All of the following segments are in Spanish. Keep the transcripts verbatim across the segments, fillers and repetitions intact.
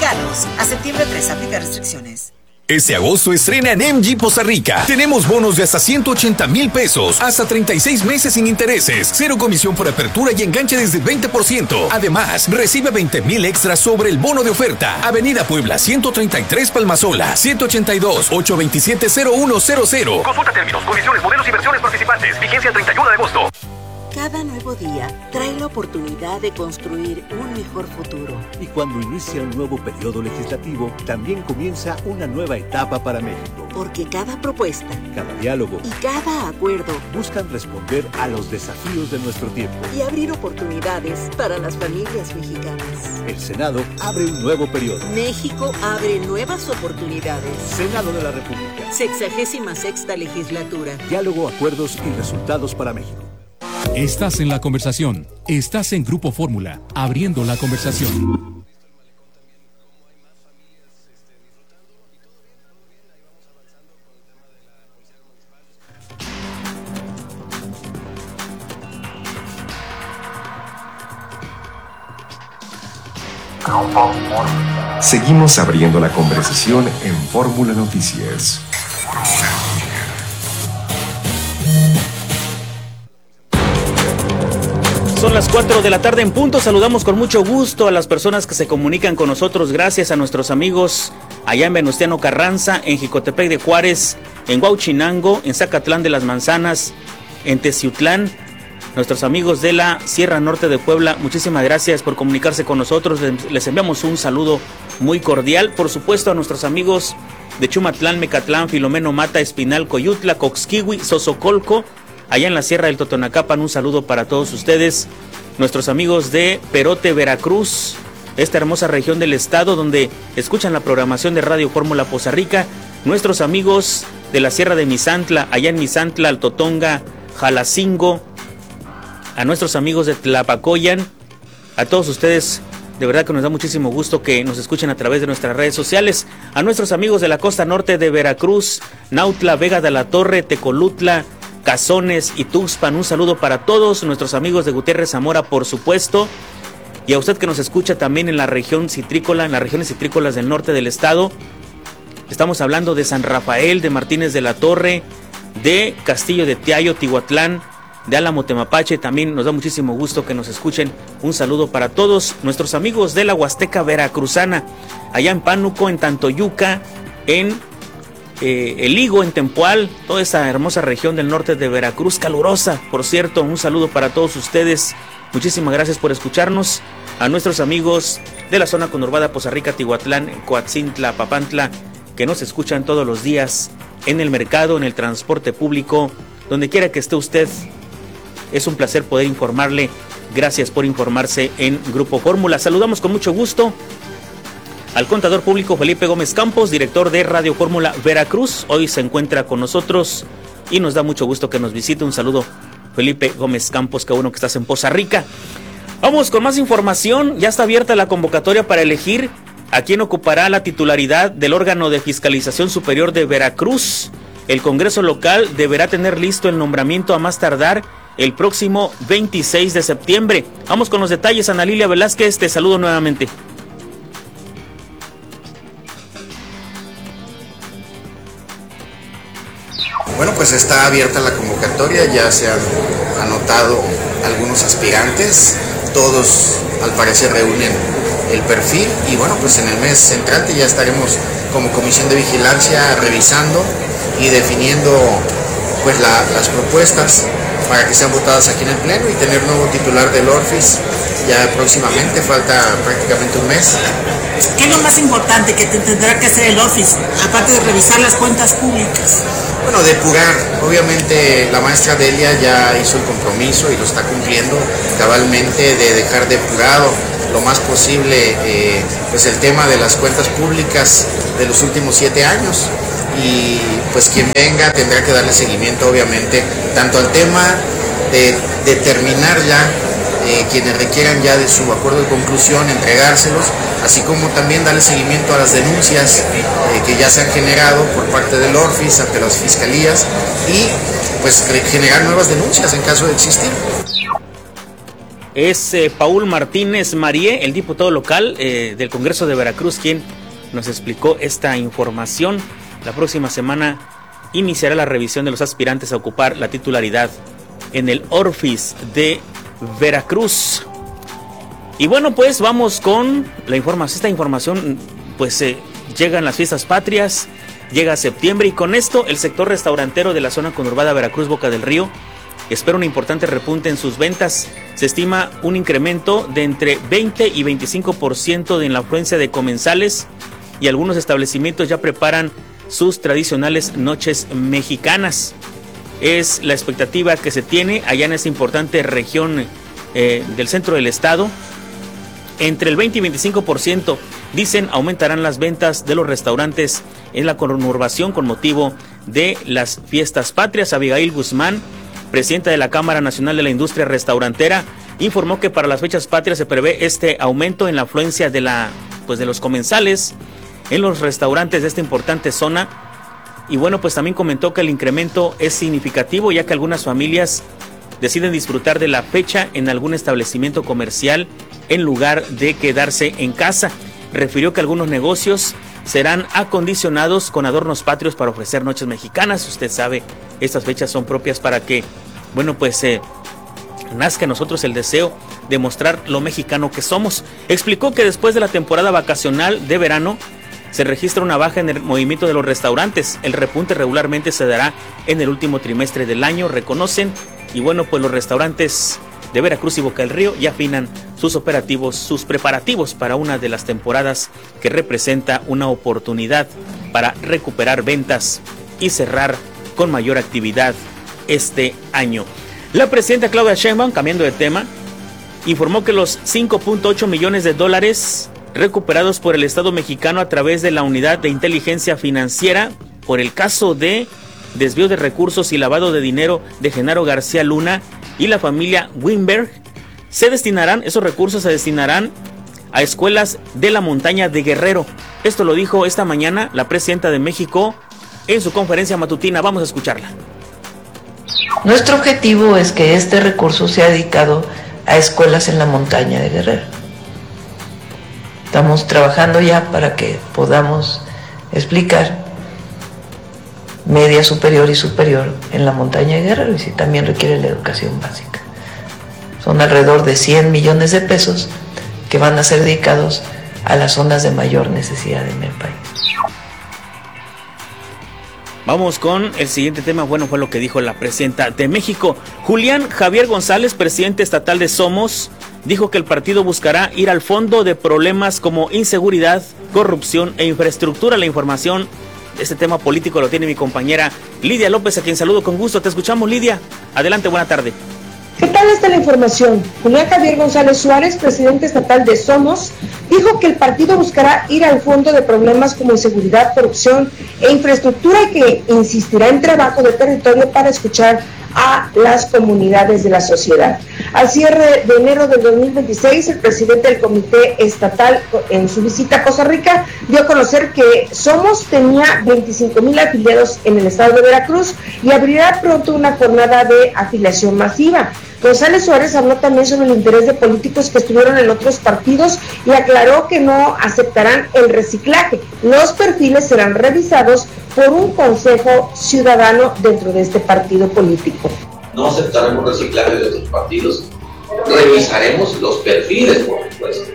mexicanos. A septiembre tres, aplica restricciones. Este agosto estrena en M G Poza Rica. Tenemos bonos de hasta ciento ochenta mil pesos, hasta treinta y seis meses sin intereses, cero comisión por apertura y enganche desde veinte por ciento. Además, recibe veinte mil extras sobre el bono de oferta. Avenida Puebla, ciento treinta y tres Palmasola, siete ocho dos, ocho dos siete, cero uno cero cero. Consulta términos, condiciones, modelos y versiones participantes. Vigencia el treinta y uno de agosto. Cada nuevo día trae la oportunidad de construir un mejor futuro. Y cuando inicia un nuevo periodo legislativo, también comienza una nueva etapa para México. Porque cada propuesta, cada diálogo y cada acuerdo buscan responder a los desafíos de nuestro tiempo y abrir oportunidades para las familias mexicanas. El Senado abre un nuevo periodo. México abre nuevas oportunidades. Senado de la República. Sexagésima sexta legislatura. Diálogo, acuerdos y resultados para México. Estás en la conversación. Estás en Grupo Fórmula, abriendo la conversación. Seguimos abriendo la conversación en Fórmula Noticias. Son las cuatro de la tarde en punto. Saludamos con mucho gusto a las personas que se comunican con nosotros. Gracias a nuestros amigos allá en Venustiano Carranza, en Jicotepec de Juárez, en Huauchinango, en Zacatlán de las Manzanas, en Teciutlán. Nuestros amigos de la Sierra Norte de Puebla, muchísimas gracias por comunicarse con nosotros. Les enviamos un saludo muy cordial. Por supuesto, a nuestros amigos de Chumatlán, Mecatlán, Filomeno Mata, Espinal, Coyutla, Coxquihui, Sosocolco, allá en la Sierra del Totonacapan. Un saludo para todos ustedes. Nuestros amigos de Perote, Veracruz, esta hermosa región del estado donde escuchan la programación de Radio Fórmula Poza Rica. Nuestros amigos de la Sierra de Misantla, allá en Misantla, Altotonga, Jalacingo. A nuestros amigos de Tlapacoyan, a todos ustedes, de verdad que nos da muchísimo gusto que nos escuchen a través de nuestras redes sociales. A nuestros amigos de la costa norte de Veracruz, Nautla, Vega de la Torre, Tecolutla, Cazones y Tuxpan, un saludo para todos. Nuestros amigos de Gutiérrez Zamora, por supuesto. Y a usted que nos escucha también en la región citrícola, en las regiones citrícolas del norte del estado. Estamos hablando de San Rafael, de Martínez de la Torre, de Castillo de Tiayo, Tihuatlán, de Álamo, Temapache. También nos da muchísimo gusto que nos escuchen. Un saludo para todos nuestros amigos de la Huasteca Veracruzana, allá en Pánuco, en Tantoyuca, en eh, El Higo, en Tempoal, toda esa hermosa región del norte de Veracruz, calurosa, por cierto. Un saludo para todos ustedes. Muchísimas gracias por escucharnos. A nuestros amigos de la zona conurbada Poza Rica, Tihuatlán, Coatzintla, Papantla, que nos escuchan todos los días en el mercado, en el transporte público, donde quiera que esté usted. Es un placer poder informarle. Gracias por informarse en Grupo Fórmula. Saludamos con mucho gusto al contador público Felipe Gómez Campos, director de Radio Fórmula Veracruz. Hoy se encuentra con nosotros y nos da mucho gusto que nos visite. Un saludo, Felipe Gómez Campos, qué bueno que estás en Poza Rica. Vamos con más información. Ya está abierta la convocatoria para elegir a quién ocupará la titularidad del órgano de fiscalización superior de Veracruz. El Congreso local deberá tener listo el nombramiento a más tardar el próximo veintiséis de septiembre. Vamos con los detalles. Ana Lilia Velázquez, te saludo nuevamente. Bueno, pues está abierta la convocatoria, ya se han anotado algunos aspirantes, todos al parecer reúnen el perfil y bueno, pues en el mes entrante ya estaremos como Comisión de Vigilancia revisando y definiendo pues la, las propuestas para que sean votadas aquí en el Pleno y tener nuevo titular del ORFIS ya próximamente, falta prácticamente un mes. ¿Qué es lo más importante que tendrá que hacer el ORFIS, aparte de revisar las cuentas públicas? Bueno, depurar. Obviamente la maestra Delia ya hizo el compromiso y lo está cumpliendo cabalmente de dejar depurado lo más posible eh, pues el tema de las cuentas públicas de los últimos siete años. Y pues quien venga tendrá que darle seguimiento obviamente tanto al tema de determinar ya eh, quienes requieran ya de su acuerdo de conclusión, entregárselos, así como también darle seguimiento a las denuncias eh, que ya se han generado por parte del ORFIS ante las fiscalías y pues generar nuevas denuncias en caso de existir. Es eh, Paul Martínez Marié, el diputado local eh, del Congreso de Veracruz, quien nos explicó esta información. La próxima semana iniciará la revisión de los aspirantes a ocupar la titularidad en el Orfis de Veracruz. Y bueno, pues vamos con la información. Esta información, pues eh, llegan las fiestas patrias, llega septiembre y con esto el sector restaurantero de la zona conurbada Veracruz Boca del Río espera un importante repunte en sus ventas. Se estima un incremento de entre veinte y veinticinco por ciento en la afluencia de comensales y algunos establecimientos ya preparan sus tradicionales noches mexicanas. Es la expectativa que se tiene allá en esa importante región eh, del centro del estado. Entre el veinte y veinticinco por ciento dicen aumentarán las ventas de los restaurantes en la conurbación con motivo de las fiestas patrias. Abigail Guzmán, presidenta de la Cámara Nacional de la Industria Restaurantera, informó que para las fechas patrias se prevé este aumento en la afluencia de la pues de los comensales en los restaurantes de esta importante zona. Y bueno, pues también comentó que el incremento es significativo, ya que algunas familias deciden disfrutar de la fecha en algún establecimiento comercial en lugar de quedarse en casa. Refirió que algunos negocios serán acondicionados con adornos patrios para ofrecer noches mexicanas. Usted sabe, estas fechas son propias para que, bueno, pues eh, nazca en nosotros el deseo de mostrar lo mexicano que somos. Explicó que después de la temporada vacacional de verano se registra una baja en el movimiento de los restaurantes. El repunte regularmente se dará en el último trimestre del año, reconocen. Y bueno, pues los restaurantes de Veracruz y Boca del Río ya afinan sus operativos, sus preparativos para una de las temporadas que representa una oportunidad para recuperar ventas y cerrar con mayor actividad este año. La presidenta Claudia Sheinbaum, cambiando de tema, informó que los cinco punto ocho millones de dólares recuperados por el Estado mexicano a través de la Unidad de Inteligencia Financiera por el caso de desvío de recursos y lavado de dinero de Genaro García Luna y la familia Weinberg, se destinarán, esos recursos se destinarán a escuelas de la montaña de Guerrero. Esto lo dijo esta mañana la presidenta de México en su conferencia matutina. Vamos a escucharla. Nuestro objetivo es que este recurso sea dedicado a escuelas en la montaña de Guerrero. Estamos trabajando ya para que podamos explicar media superior y superior en la montaña de Guerrero, y si también requiere la educación básica. Son alrededor de cien millones de pesos que van a ser dedicados a las zonas de mayor necesidad en el país. Vamos con el siguiente tema. Bueno, fue lo que dijo la presidenta de México. Julián Javier González, presidente estatal de Somos, dijo que el partido buscará ir al fondo de problemas como inseguridad, corrupción e infraestructura. La información de este tema político lo tiene mi compañera Lidia López, a quien saludo con gusto. Te escuchamos, Lidia. Adelante, buena tarde. ¿Qué tal está la información? Julián Javier González Suárez, presidente estatal de Somos, dijo que el partido buscará ir al fondo de problemas como inseguridad, corrupción e infraestructura y que insistirá en trabajo de territorio para escuchar a las comunidades de la sociedad. Al cierre de enero del dos mil veintiséis, el presidente del comité estatal, en su visita a Costa Rica, dio a conocer que Somos tenía veinticinco mil afiliados en el estado de Veracruz y abrirá pronto una jornada de afiliación masiva. González Suárez habló también sobre el interés de políticos que estuvieron en otros partidos y aclaró que no aceptarán el reciclaje. Los perfiles serán revisados por un consejo ciudadano dentro de este partido político. No aceptaremos reciclaje de otros partidos, revisaremos los perfiles, por supuesto,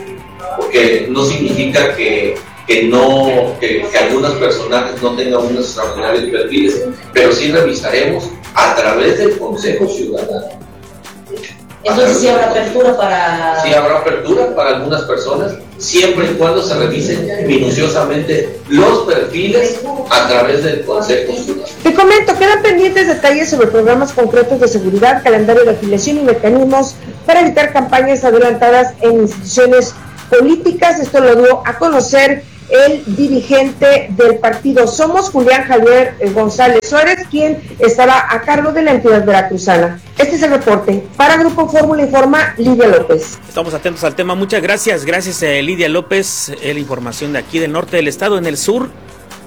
porque no significa que, que, no, que, que algunos personajes no tengan unos extraordinarios perfiles, pero sí revisaremos a través del consejo ciudadano. Entonces sí habrá apertura para... Sí habrá apertura para algunas personas, siempre y cuando se revisen minuciosamente los perfiles a través del Consejo Ciudadano. Te comento, quedan pendientes detalles sobre programas concretos de seguridad, calendario de afiliación y mecanismos para evitar campañas adelantadas en instituciones políticas. Esto lo dio a conocer el dirigente del partido Somos, Julián Javier González Suárez, quien estaba a cargo de la entidad veracruzana. Este es el reporte. Para Grupo Fórmula informa Lidia López. Estamos atentos al tema. Muchas gracias. Gracias, eh, Lidia López. Eh, la información de aquí del norte del estado. En el sur,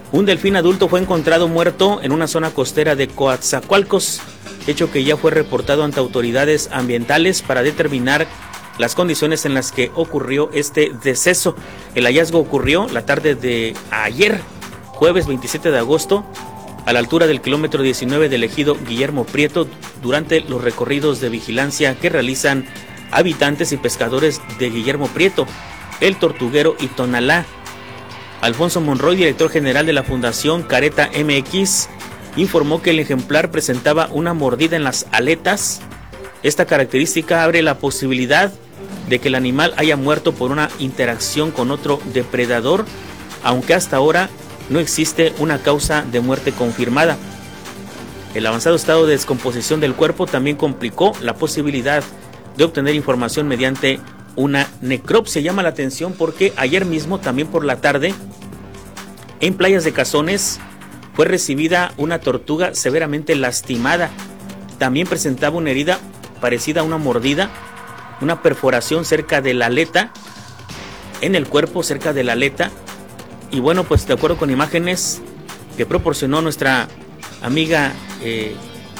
Un delfín adulto fue encontrado muerto en una zona costera de Coatzacoalcos, hecho que ya fue reportado ante autoridades ambientales para determinar las condiciones en las que ocurrió este deceso. El hallazgo ocurrió la tarde de ayer, jueves veintisiete de agosto, a la altura del kilómetro diecinueve del ejido Guillermo Prieto, durante los recorridos de vigilancia que realizan habitantes y pescadores de Guillermo Prieto, El Tortuguero y Tonalá. Alfonso Monroy, director general de la Fundación Careta M X, informó que el ejemplar presentaba una mordida en las aletas. Esta característica abre la posibilidad de que el animal haya muerto por una interacción con otro depredador, aunque hasta ahora no existe una causa de muerte confirmada. El avanzado estado de descomposición del cuerpo también complicó la posibilidad de obtener información mediante una necropsia. Llama la atención porque ayer mismo, también por la tarde, en Playas de Cazones fue recibida una tortuga severamente lastimada. También presentaba una herida parecida a una mordida, una perforación cerca de la aleta, en el cuerpo, cerca de la aleta. Y bueno, pues de acuerdo con imágenes que proporcionó nuestra amiga eh,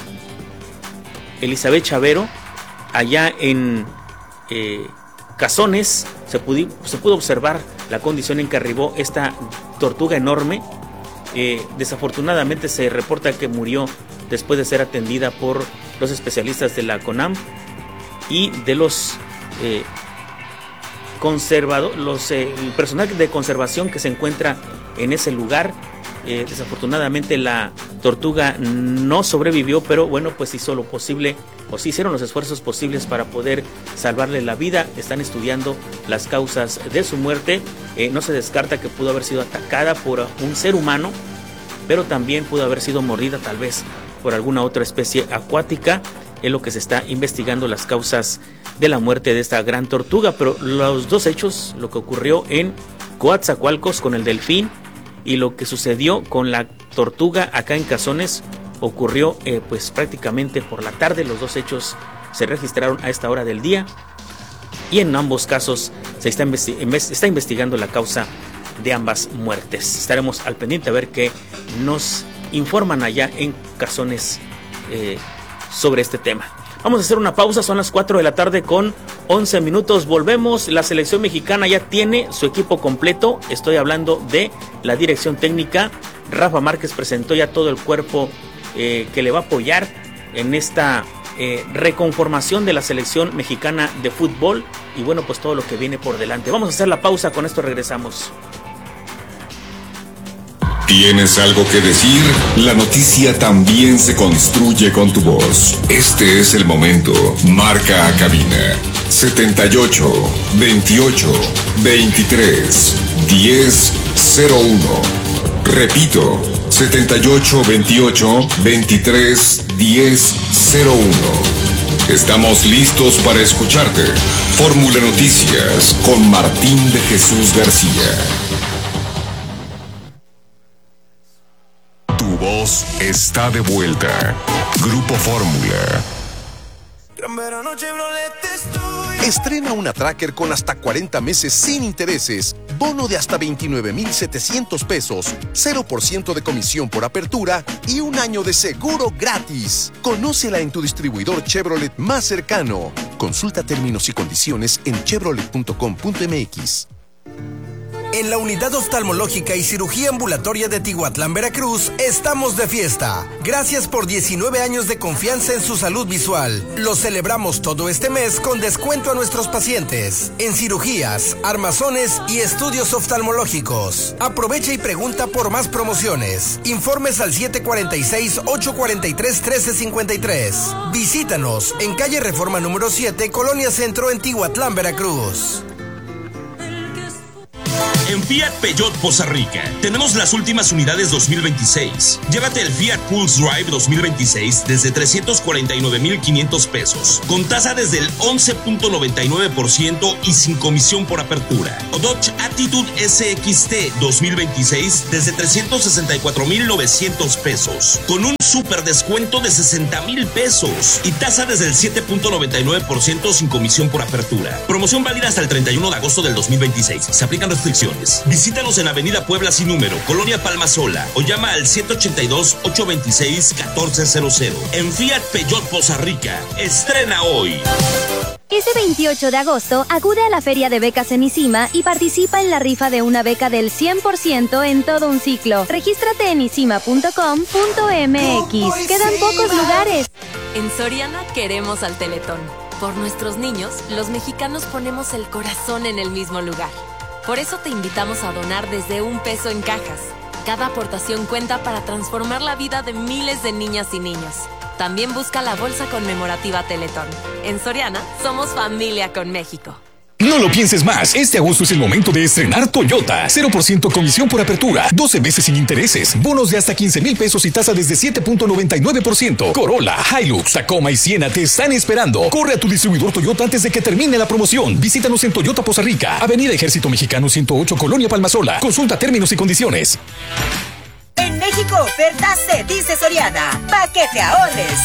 Elizabeth Chavero, allá en eh, Cazones, se, pudi, se pudo observar la condición en que arribó esta tortuga enorme. Eh, desafortunadamente se reporta que murió después de ser atendida por los especialistas de la CONAM y de los eh, conservadores, los, eh, el personal de conservación que se encuentra en ese lugar. Eh, desafortunadamente la tortuga no sobrevivió, pero bueno, pues hizo lo posible, o sí hicieron los esfuerzos posibles para poder salvarle la vida. Están estudiando las causas de su muerte. Eh, no se descarta que pudo haber sido atacada por un ser humano, pero también pudo haber sido mordida tal vez por alguna otra especie acuática. Es lo que se está investigando, las causas de la muerte de esta gran tortuga. Pero los dos hechos, lo que ocurrió en Coatzacoalcos con el delfín y lo que sucedió con la tortuga acá en Cazones, ocurrió eh, pues prácticamente por la tarde. Los dos hechos se registraron a esta hora del día y en ambos casos se está, investi- está investigando la causa de ambas muertes. Estaremos al pendiente a ver qué nos informan allá en Cazones eh, sobre este tema. Vamos a hacer una pausa, son las cuatro de la tarde con once minutos. Volvemos. La selección mexicana ya tiene su equipo completo. Estoy hablando de la dirección técnica. Rafa Márquez presentó ya todo el cuerpo eh, que le va a apoyar en esta eh, reconformación de la selección mexicana de fútbol. Y bueno, pues todo lo que viene por delante. Vamos a hacer la pausa, con esto regresamos. ¿Tienes algo que decir? La noticia también se construye con tu voz. Este es el momento. Marca a cabina setenta y ocho, veintiocho, veintitrés, diez, cero uno. Repito, setenta y ocho, veintiocho, veintitrés, diez, cero uno. Estamos listos para escucharte. Fórmula Noticias con Martín de Jesús García. Tu voz está de vuelta. Grupo Fórmula. Estrena una Tracker con hasta cuarenta meses sin intereses, bono de hasta veintinueve mil setecientos pesos, cero por ciento de comisión por apertura y un año de seguro gratis. Conócela en tu distribuidor Chevrolet más cercano. Consulta términos y condiciones en chevrolet punto com punto m x. En la Unidad Oftalmológica y Cirugía Ambulatoria de Tihuatlán, Veracruz, estamos de fiesta. Gracias por diecinueve años de confianza en su salud visual. Lo celebramos todo este mes con descuento a nuestros pacientes en cirugías, armazones y estudios oftalmológicos. Aprovecha y pregunta por más promociones. Informes al siete cuatro seis, ocho cuatro tres, uno tres cinco tres. Visítanos en calle Reforma número siete, Colonia Centro, en Tihuatlán, Veracruz. En Fiat Peugeot Poza Rica tenemos las últimas unidades dos mil veintiséis. Llévate el Fiat Pulse Drive dos mil veintiséis desde trescientos cuarenta y nueve mil quinientos pesos, con tasa desde el once punto noventa y nueve por ciento y sin comisión por apertura. O Dodge Attitude S X T dos mil veintiséis desde trescientos sesenta y cuatro mil novecientos pesos, con un super descuento de sesenta mil pesos y tasa desde el siete punto noventa y nueve por ciento sin comisión por apertura. Promoción válida hasta el treinta y uno de agosto del dos mil veintiséis. Se aplican restricciones. meses. Visítanos en Avenida Puebla sin número, Colonia Palmasola, o llama al siete ocho dos, ocho dos seis, uno cuatro cero cero. En Fiat Peugeot Poza Rica, estrena hoy. Este veintiocho de agosto, acude a la Feria de Becas en ISIMA y participa en la rifa de una beca del cien por ciento en todo un ciclo. Regístrate en isima punto com punto m x. Quedan pocos lugares. En Soriana queremos al Teletón. Por nuestros niños, los mexicanos ponemos el corazón en el mismo lugar. Por eso te invitamos a donar desde un peso en cajas. Cada aportación cuenta para transformar la vida de miles de niñas y niños. También busca la bolsa conmemorativa Teletón. En Soriana, somos familia con México. No lo pienses más. Este agosto es el momento de estrenar Toyota. cero por ciento comisión por apertura, doce meses sin intereses, bonos de hasta quince mil pesos y tasa desde siete punto noventa y nueve por ciento. Corolla, Hilux, Tacoma y Siena te están esperando. Corre a tu distribuidor Toyota antes de que termine la promoción. Visítanos en Toyota Poza Rica, Avenida Ejército Mexicano ciento ocho, Colonia Palmasola. Consulta términos y condiciones. En México, ofertas se dice Soriana. Pa' que te ahorres.